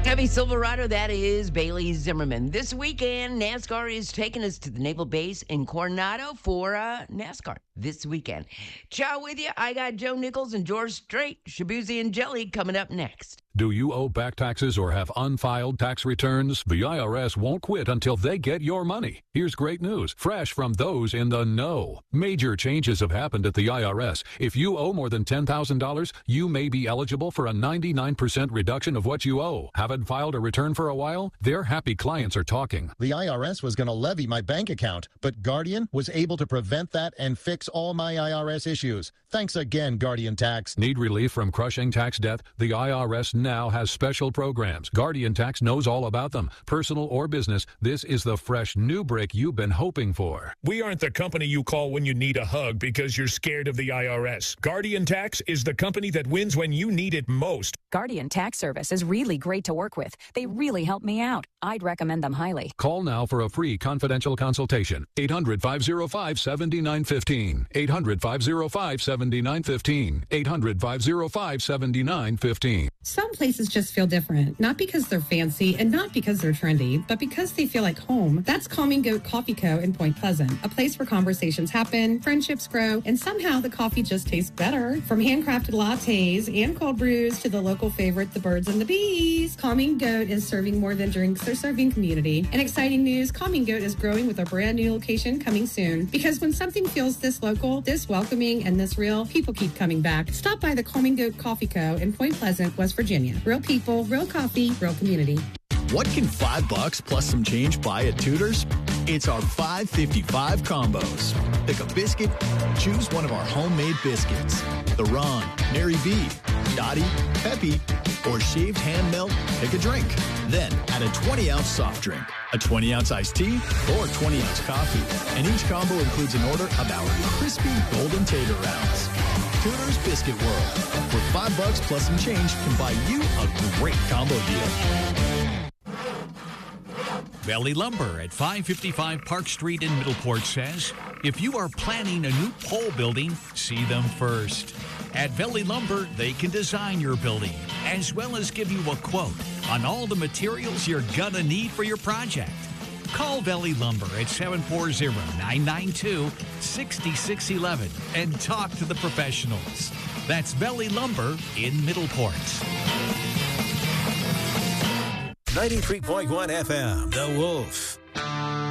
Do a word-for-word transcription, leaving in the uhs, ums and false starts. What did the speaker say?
Chevy Silverado, that is Bailey Zimmerman. This weekend, NASCAR is taking us to the Naval Base in Coronado for uh, NASCAR this weekend. Ciao with you. I got Joe Nichols and George Strait, Shabuzi and Jelly coming up next. Do you owe back taxes or have unfiled tax returns? The I R S won't quit until they get your money. Here's great news, fresh from those in the know. Major changes have happened at the I R S. If you owe more than ten thousand dollars, you may be eligible for a ninety-nine percent reduction of what you owe. Haven't filed a return for a while? Their happy clients are talking. The I R S was going to levy my bank account, but Guardian was able to prevent that and fix all my I R S issues. Thanks again, Guardian Tax. Need relief from crushing tax debt? The I R S now has special programs. Guardian Tax knows all about them. Personal or business, this is the fresh new break you've been hoping for. We aren't the company you call when you need a hug because you're scared of the I R S. Guardian Tax is the company that wins when you need it most. Guardian Tax Service is really great to work with. They really help me out. I'd recommend them highly. Call now for a free confidential consultation. eight hundred, five oh five, seven nine one five. eight hundred, five oh five, seven nine one five. eight hundred, five oh five, seven nine one five. Some places just feel different, not because they're fancy and not because they're trendy, but because they feel like home. That's Calming Goat Coffee Co. in Point Pleasant, a place where conversations happen, friendships grow, and somehow the coffee just tastes better. From handcrafted lattes and cold brews to the local favorite, the birds and the bees, Calming Goat is serving more than drinks. They're serving community. And exciting news, Calming Goat is growing with a brand new location coming soon. Because when something feels this local, this welcoming, and this real, people keep coming back. Stop by the Calming Goat Coffee Co. in Point Pleasant, West Virginia. Real people, real coffee, real community. What can five bucks plus some change buy at Tudor's? It's our five fifty-five combos. Pick a biscuit, choose one of our homemade biscuits. The Ron, Mary B, Dottie, Peppy, or shaved hand melt, pick a drink. Then add a twenty ounce soft drink, a twenty ounce iced tea, or twenty ounce coffee. And each combo includes an order of our crispy golden tater rounds. Tudor's Biscuit World, where five bucks plus some change can buy you a great combo deal. Valley Lumber at five fifty-five Park Street in Middleport says, if you are planning a new pole building, see them first. At Valley Lumber, they can design your building, as well as give you a quote on all the materials you're gonna need for your project. Call Valley Lumber at seven four zero, nine nine two, six six one one and talk to the professionals. That's Valley Lumber in Middleport. ninety-three point one F M, The Wolf.